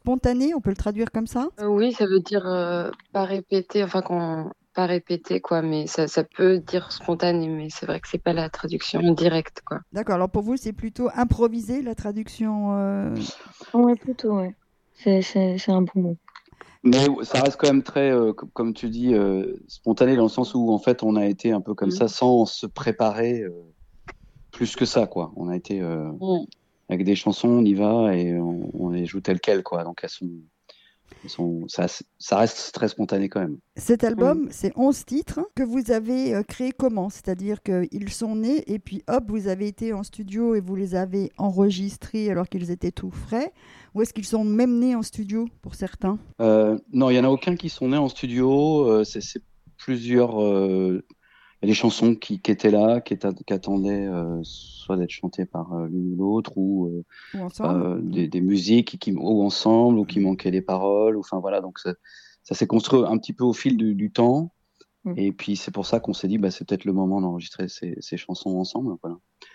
spontané, on peut le traduire comme ça? Oui, ça veut dire pas répéter, pas répéter, quoi, mais ça peut dire spontané, mais c'est vrai que c'est pas la traduction directe, quoi. D'accord, alors pour vous, c'est plutôt improvisé la traduction. Ouais, plutôt, ouais. C'est un bon mot. Mais ça reste quand même très, comme tu dis, spontané dans le sens où en fait on a été un peu comme Mm. ça sans se préparer plus que ça, quoi. On a été Mm. avec des chansons, on y va et on les joue telles quelles, quoi. Donc ça reste très spontané quand même. Cet Mm. album, c'est 11 titres que vous avez créés comment? C'est-à-dire qu'ils sont nés et puis hop, vous avez été en studio et vous les avez enregistrés alors qu'ils étaient tout frais? Ou est-ce qu'ils sont même nés en studio pour certains? Non, il y en a aucun qui sont nés en studio. C'est plusieurs. Il y a des chansons qui étaient là, qui attendaient soit d'être chantées par l'une ou l'autre, ou Ou ensemble? des musiques ou ensemble, ou qui manquaient des paroles. Enfin voilà, donc ça s'est construit un petit peu au fil du temps. Mm. Et puis c'est pour ça qu'on s'est dit, bah, c'est peut-être le moment d'enregistrer ces chansons ensemble. Voilà.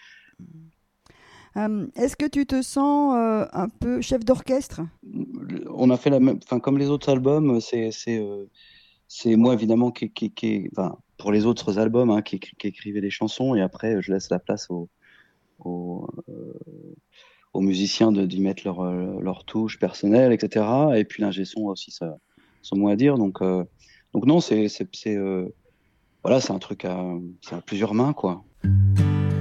Est-ce que tu te sens un peu chef d'orchestre? On a fait la même, enfin comme les autres albums, c'est moi évidemment enfin, pour les autres albums hein, qui écrivait les chansons et après je laisse la place aux, aux musiciens d'y mettre leur touche personnelle, etc. Et puis l'ingé son a aussi son mot à dire. Donc non, voilà, c'est un truc c'est à plusieurs mains, quoi.